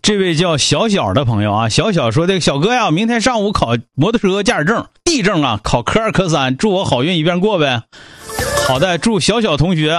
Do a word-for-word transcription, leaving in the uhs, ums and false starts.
这位叫小小的朋友啊，小小说的小哥呀，明天上午考摩托车驾驶证，地证啊，考科二科三，祝我好运一遍过呗。好的，祝小小同学